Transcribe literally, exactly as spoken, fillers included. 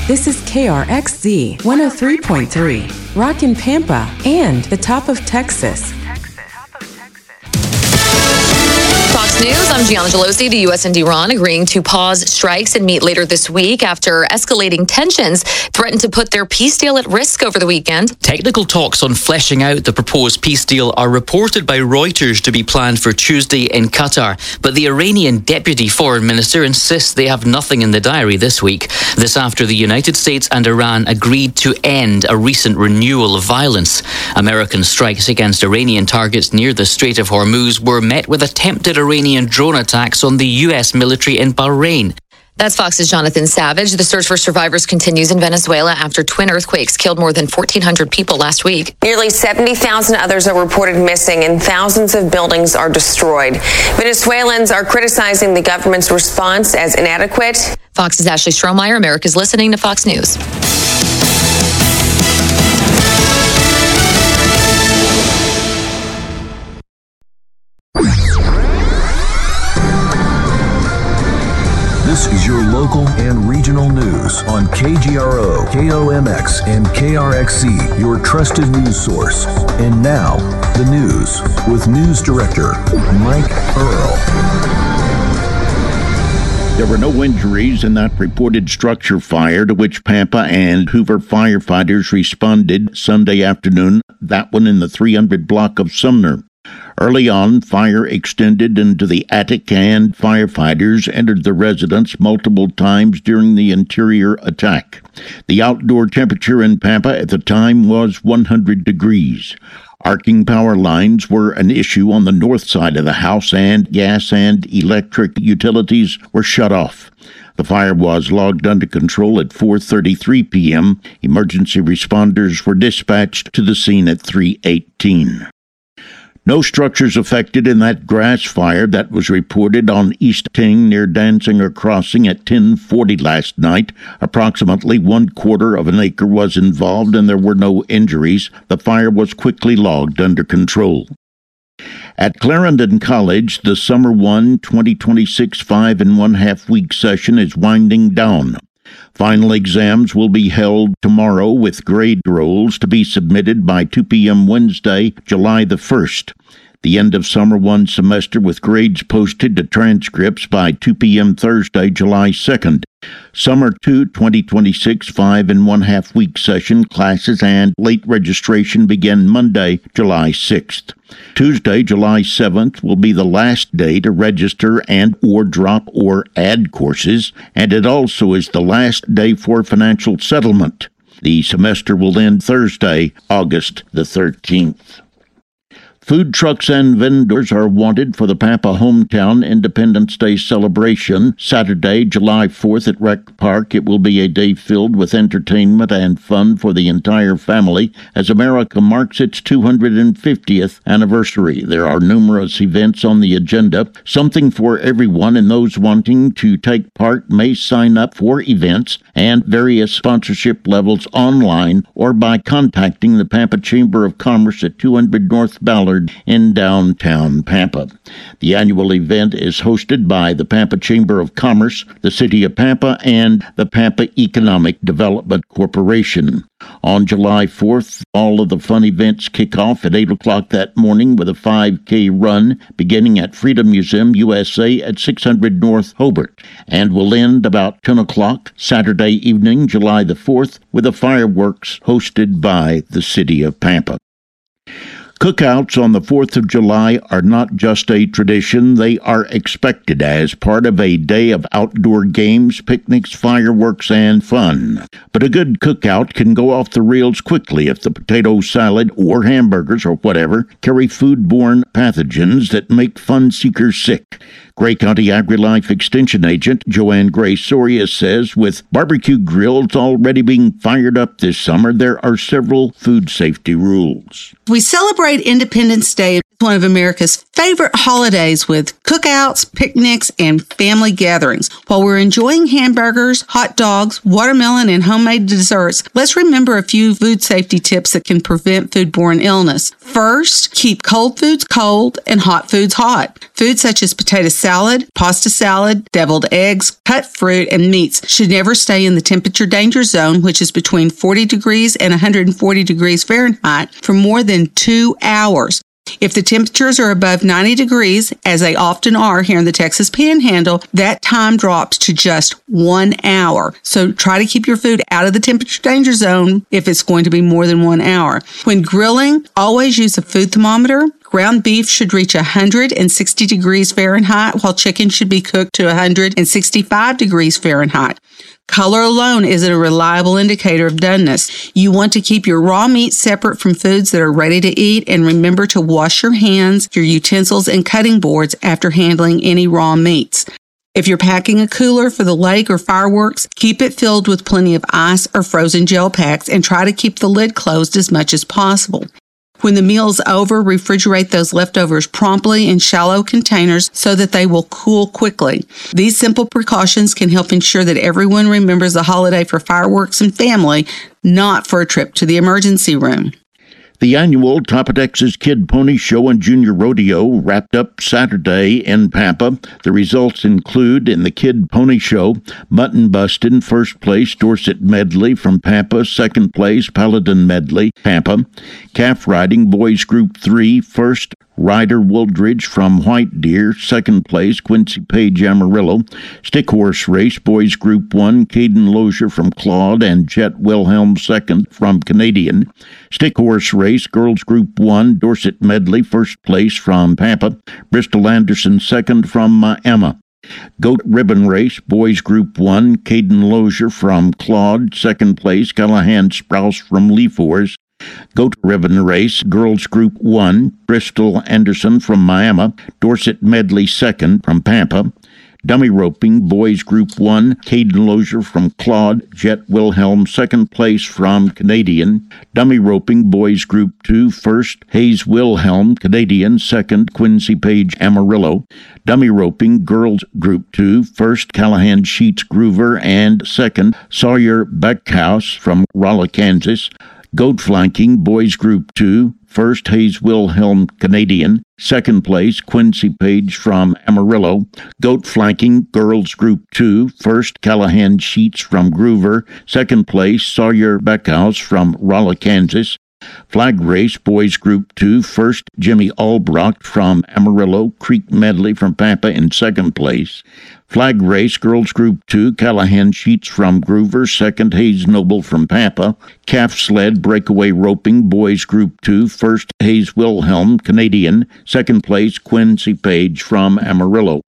This is K R X Z one oh three point three, Rockin' Pampa, and the top of Texas. Fox News, I'm Gianna Gelosi. The U S and Iran agreeing to pause strikes and meet later this week after escalating tensions threatened to put their peace deal at risk over the weekend. Technical talks on fleshing out the proposed peace deal are reported by Reuters to be planned for Tuesday in Qatar. But the Iranian deputy foreign minister insists they have nothing in the diary this week. This after the United States and Iran agreed to end a recent renewal of violence. American strikes against Iranian targets near the Strait of Hormuz were met with attempted Iranian drone attacks on the U S military in Bahrain. That's Fox's Jonathan Savage. The search for survivors continues in Venezuela after twin earthquakes killed more than fourteen hundred people last week. Nearly seventy thousand others are reported missing and thousands of buildings are destroyed. Venezuelans are criticizing the government's response as inadequate. Fox's Ashley Strohmeyer. America's listening to Fox News. This is your local and regional news on K G R O, K O M X, and K R X C, your trusted news source. And now, the news with News Director Mike Earl. There were no injuries in that reported structure fire to which Pampa and Hoover firefighters responded Sunday afternoon, that one in the three hundred block of Sumner. Early on, fire extended into the attic and firefighters entered the residence multiple times during the interior attack. The outdoor temperature in Pampa at the time was one hundred degrees. Arcing power lines were an issue on the north side of the house, and gas and electric utilities were shut off. The fire was logged under control at four thirty-three p.m. Emergency responders were dispatched to the scene at three eighteen. No structures affected in that grass fire that was reported on East Ting near Danziger Crossing at ten forty last night. Approximately one quarter of an acre was involved and there were no injuries. The fire was quickly logged under control. At Clarendon College, the Summer one twenty twenty-six five and one half week session is winding down. Final exams will be held tomorrow with grade rolls to be submitted by two p.m. Wednesday, July the first. The end of Summer one semester with grades posted to transcripts by two p.m. Thursday, July second. Summer two twenty twenty-six five and one half week session classes and late registration begin Monday, July sixth. Tuesday, July seventh will be the last day to register and or drop or add courses, and it also is the last day for financial settlement. The semester will end Thursday, August the thirteenth. Food trucks and vendors are wanted for the Pampa Hometown Independence Day celebration. Saturday, July fourth at Rec Park. It will be a day filled with entertainment and fun for the entire family as America marks its two hundred fiftieth anniversary. There are numerous events on the agenda, something for everyone, and those wanting to take part may sign up for events and various sponsorship levels online or by contacting the Pampa Chamber of Commerce at two hundred North Ballard in downtown Pampa. The annual event is hosted by the Pampa Chamber of Commerce, the City of Pampa, and the Pampa Economic Development Corporation. On July fourth, all of the fun events kick off at eight o'clock that morning with a five K run beginning at Freedom Museum, U S A at six hundred North Hobart, and will end about ten o'clock Saturday evening, July the fourth, with a fireworks hosted by the City of Pampa. Cookouts on the fourth of July are not just a tradition, they are expected as part of a day of outdoor games, picnics, fireworks, and fun. But a good cookout can go off the rails quickly if the potato salad or hamburgers or whatever carry foodborne pathogens that make fun seekers sick. Gray County AgriLife Extension Agent Joanne Gray Soria says with barbecue grills already being fired up this summer, there are several food safety rules. We celebrate Independence Day one of America's favorite holidays with cookouts, picnics, and family gatherings. While we're enjoying hamburgers, hot dogs, watermelon, and homemade desserts, let's remember a few food safety tips that can prevent foodborne illness. First, keep cold foods cold and hot foods hot. Foods such as potato salad, pasta salad, deviled eggs, cut fruit, and meats should never stay in the temperature danger zone, which is between forty degrees and one hundred forty degrees Fahrenheit, for more than two hours. If the temperatures are above ninety degrees, as they often are here in the Texas Panhandle, that time drops to just one hour. So try to keep your food out of the temperature danger zone if it's going to be more than one hour. When grilling, always use a food thermometer. Ground beef should reach one hundred sixty degrees Fahrenheit, while chicken should be cooked to one hundred sixty-five degrees Fahrenheit. Color alone isn't a reliable indicator of doneness. You want to keep your raw meat separate from foods that are ready to eat, and remember to wash your hands, your utensils, and cutting boards after handling any raw meats. If you're packing a cooler for the lake or fireworks, keep it filled with plenty of ice or frozen gel packs and try to keep the lid closed as much as possible. When the meal is over, refrigerate those leftovers promptly in shallow containers so that they will cool quickly. These simple precautions can help ensure that everyone remembers the holiday for fireworks and family, not for a trip to the emergency room. The annual Top of Texas Kid Pony Show and Junior Rodeo wrapped up Saturday in Pampa. The results include, in the Kid Pony Show, Mutton Bustin', first place, Dorset Medley from Pampa, second place, Paladin Medley, Pampa. Calf Riding, Boys Group three, first, Ryder Wooldridge from White Deer, second place, Quincy Page Amarillo. Stick Horse Race, Boys Group one, Caden Lozier from Claude and Jet Wilhelm second from Canadian. Stick Horse Race, Girls Group one, Dorset Medley, first place from Pampa. Bristol Anderson second from uh, Emma. Goat Ribbon Race, Boys Group one, Caden Lozier from Claude, second place, Callahan Sprouse from Leafors. Goat Ribbon Race, Girls Group one, Bristol Anderson from Miami, Dorset Medley second from Pampa. Dummy Roping, Boys Group one, Caden Lozier from Claude, Jet Wilhelm second place from Canadian. Dummy Roping, Boys Group two, first, Hayes Wilhelm, Canadian, second, Quincy Page Amarillo. Dummy Roping, Girls Group two, first, Callahan Sheets Groover, and second, Sawyer Beckhouse from Rolla, Kansas. Goat Flanking, Boys Group two, first, Hayes Wilhelm, Canadian, second place, Quincy Page from Amarillo. Goat Flanking, Girls Group two, first, Callahan Sheets from Groover, second place, Sawyer Beckhouse from Rolla, Kansas. Flag Race, Boys Group two, first, Jimmy Albrocht from Amarillo, Creek Medley from Pampa in second place. Flag Race, Girls Group two, Callahan Sheets from Groover, second, Hayes Noble from Pampa. Calf Sled, Breakaway Roping, Boys Group two, first, Hayes Wilhelm, Canadian, second place, Quincy Page from Amarillo.